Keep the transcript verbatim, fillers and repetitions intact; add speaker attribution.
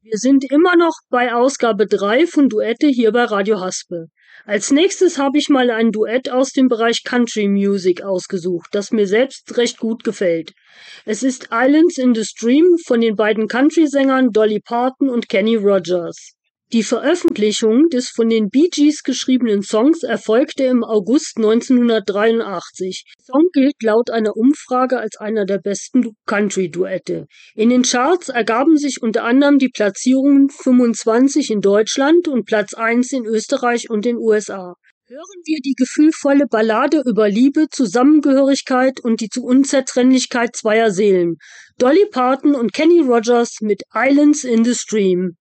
Speaker 1: Wir sind immer noch bei Ausgabe drei von Duette hier bei Radio Haspel. Als nächstes habe ich mal ein Duett aus dem Bereich Country Music ausgesucht, das mir selbst recht gut gefällt. Es ist Islands in the Stream von den beiden Country-Sängern Dolly Parton und Kenny Rogers. Die Veröffentlichung des von den Bee Gees geschriebenen Songs erfolgte im August neunzehnhundertdreiundachtzig. Der Song gilt laut einer Umfrage als einer der besten Country-Duette. In den Charts ergaben sich unter anderem die Platzierungen fünfundzwanzig in Deutschland und Platz eins in Österreich und den U S A. Hören wir die gefühlvolle Ballade über Liebe, Zusammengehörigkeit und die Unzertrennlichkeit zweier Seelen. Dolly Parton und Kenny Rogers mit Islands in the Stream.